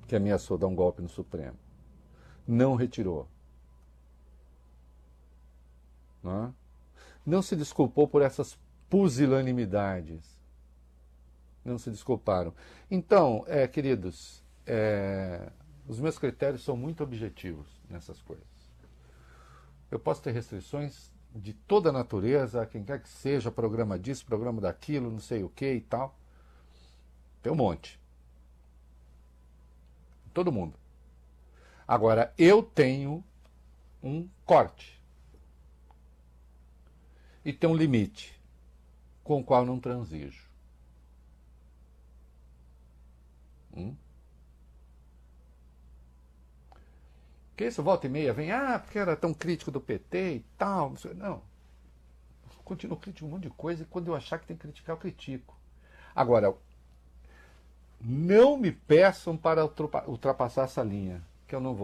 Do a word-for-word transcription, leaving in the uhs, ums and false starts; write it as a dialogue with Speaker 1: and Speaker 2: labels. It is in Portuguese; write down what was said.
Speaker 1: que ameaçou dar um golpe no Supremo. Não retirou. Não é? Não se desculpou por essas pusilanimidades. Não se desculparam. Então, é, queridos, é, os meus critérios são muito objetivos nessas coisas. Eu posso ter restrições de toda a natureza, quem quer que seja, programa disso, programa daquilo, não sei o que e tal. Tem um monte. Todo mundo. Agora, eu tenho um corte. E tem um limite com o qual não transijo. Hum? Que isso, volta e meia, vem, ah, porque era tão crítico do P T e tal. Não. Eu continuo crítico de um monte de coisa e quando eu achar que tem que criticar, eu critico. Agora, não me peçam para ultrapassar essa linha, que eu não vou.